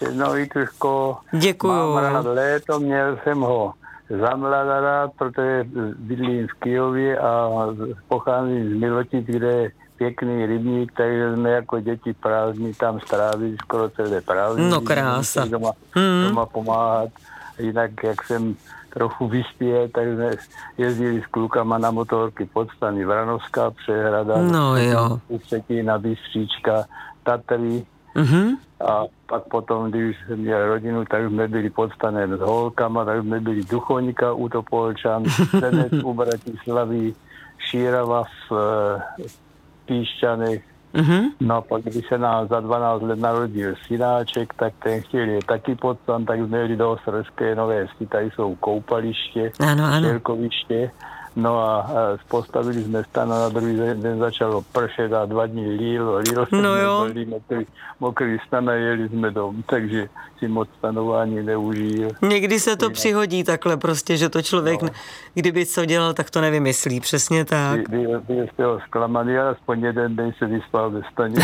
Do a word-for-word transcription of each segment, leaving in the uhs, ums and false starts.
Černovýtuško. Děkuju. Mám rád léto, měl jsem ho za mladá rád, protože bydlím v Kyjově a pocházím z Milotic, kde je pěkný rybník, takže jsme jako děti prázdní tam strávili skoro celé prázdní. No krása. Doma, hmm. doma pomáhat. Jinak, jak jsem trochu vyspěl, tak jsme jezdili s klukama na motorky pod stany Vranovská přehrada, no jo. Ústetína, Bystříčka, Tatry. Mm-hmm. A pak potom, když jsem měl rodinu, tak jsme byli pod stanem s holkama, tak jsme byli Duchoňka u Topolčan, Senec u Bratislavy, Šírava v Píšťanech. Mm-hmm. No a pak, když se nám za dvanáct let narodil synáček, tak ten chtěl je taky pod stan, tak jsme jeli do Ostrovské Nové Vsi, tady jsou koupaliště, štěrkoviště. No a, a postavili jsme stan a na druhý den začalo pršet a dva dní lílo, lílo se no jo. byli mokrý, mokrý stan a jeli jsme domů, takže si moc stanování neužil. Někdy se to přihodí takhle prostě, že to člověk, no. kdyby co dělal, tak to nevymyslí, přesně tak. Vy, vy, vy jste ho zklamaný, ale aspoň jeden den se vyspal ve staně.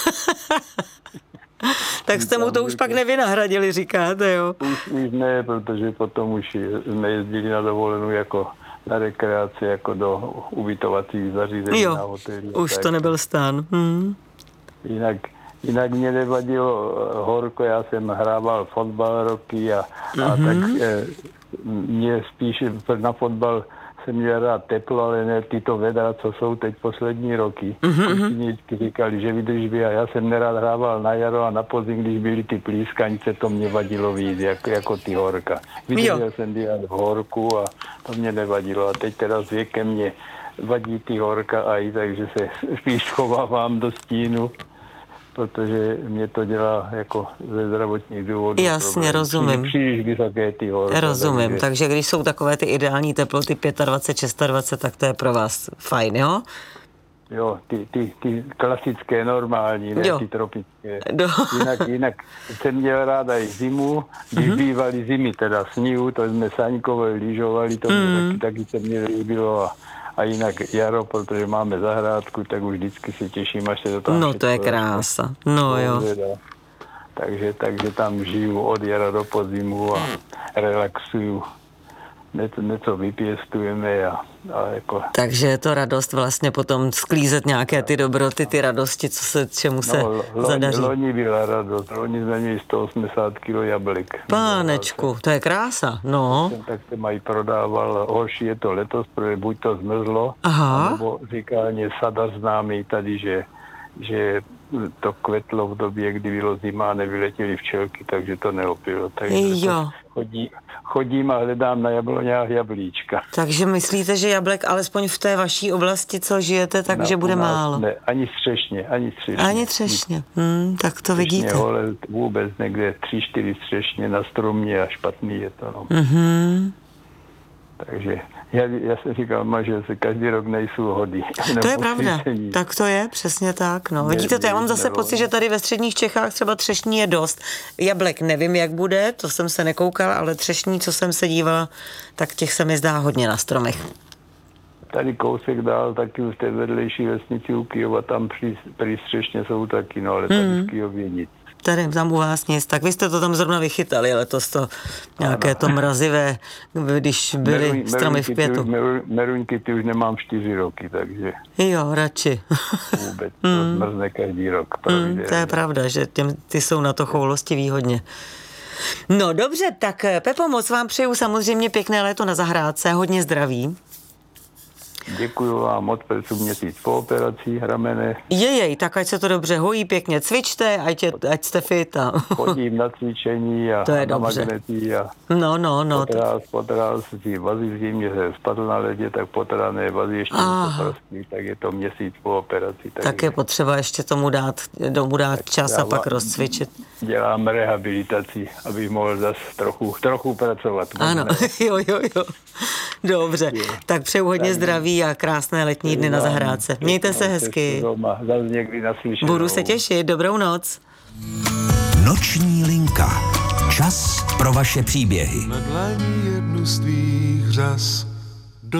Tak jste mu to už pak nevynahradili, říkáte, jo? Už, už ne, protože potom už jsme jezdili na dovolenou jako na rekreaci, jako do ubytovacích zařízení jo, na hotelu. Už tak. To nebyl stán. Hmm. Jinak, jinak mě nevadilo horko, já jsem hrával fotbal roky a, mm-hmm. a tak e, mě spíš na fotbal jsem měl rád teplo, ale ne tyto vedra, co jsou teď poslední roky. Mm-hmm. Říkali, že vydrží a já jsem nerád hrával na jaro a na podzim, když byly ty plískanice, to mě vadilo víc, jako, jako ty horka. Vydržel jsem dělat v horku a to mě nevadilo a teď teda s věkem mě vadí ty horka a i takže se spíš schovávám do stínu, protože mě to dělá jako ze zdravotních důvodů. Jasně, problém. rozumím. Příliš vysoké ty horka. Rozumím, takže... takže když jsou takové ty ideální teploty dvacet pět, dvacet šest, tak to je pro vás fajn, jo? Jo, ty, ty, ty klasické, normální, ne jo. ty tropické. Do. Jinak, jinak jsem měl ráda i zimu, když mm-hmm. bývaly zimy, teda sníhu, to jsme saňkové lyžovali, to mě mm. taky, taky se mě líbilo a A jinak jaro, protože máme zahrádku, tak už vždycky se těším, až se to tam... No to je krása, no jo. Takže, takže tam žiju od jara do podzimu a relaxuju. Něco, něco vypěstujeme a, a jako... Takže je to radost vlastně potom sklízet nějaké ty dobroty, ty radosti, co se, čemu se no, loni, zadaří. Loni byla radost, loni jsme měli sto osmdesát kilo jablek. Pánečku, to je krása, no. Tak se mají prodával, horší je to letos, protože buď to zmrzlo, aha. nebo říká mě sada známý tady, že, že to kvetlo v době, kdy bylo zima a nevyletěly včelky, takže to neopilo. Takže jo. Chodí, chodím a hledám na jabloňách jablíčka. Takže myslíte, že jablek alespoň v té vaší oblasti, co žijete, takže no, bude málo? Ne, ani střešně, ani střešně. Ani třešně, hmm, tak to střešně, vidíte. Hole, vůbec někde tři, čtyři střešně na stromě a špatný je to. No. Mm-hmm. Takže já, já jsem říkal, že se každý rok nejsou hody. To je pravda, tak to je, přesně tak. No. Vidíte, to já mám zase pocit, že tady ve středních Čechách třeba třešní je dost. Jablek nevím, jak bude, to jsem se nekoukala, ale třešní, co jsem se dívala, tak těch se mi zdá hodně na stromech. Tady kousek dál, taky v té vedlejší vesnici u Kyjova, tam při, při střešně jsou taky, no ale tady hmm. v Kyjově nic. Tady tam u vás nic, tak vy jste to tam zrovna vychytali, letos to nějaké to mrazivé, když byly Meruň, stromy v květu. Meru, meruňky ty už nemám čtyři roky, takže... Jo, radši. Vůbec, to mm. zmrzne každý rok. Mm, to je pravda, že těm, ty jsou na to choulostivý hodně. No dobře, tak Pepo, moc vám přeju samozřejmě pěkné léto na zahrádce, hodně zdraví. Děkuju vám moc, protože měsíc po operaci ramene. Jejej, tak ať se to dobře hojí, pěkně cvičte, ať, je, ať jste fit. A... Chodím na cvičení a to je na dobře. magnety a no, no, no. potráz, potráz si vazy v zimě se spadl na ledě, tak potráné vazy ještě to prostý, tak je to měsíc po operaci. Tak, tak je potřeba ještě tomu dát, domů dát čas a pak rozcvičit. Dělám rehabilitaci, abych mohl zase trochu, trochu pracovat. Ano, jo, jo, jo. Dobře, je. Tak přeju hodně tak zdraví a krásné letní dny na zahrádce. Mějte se hezky. Zase někdy naslyšenou. Budu se těšit, dobrou noc. Noční linka. Čas pro vaše příběhy. Na dlaní jednu z tvých řas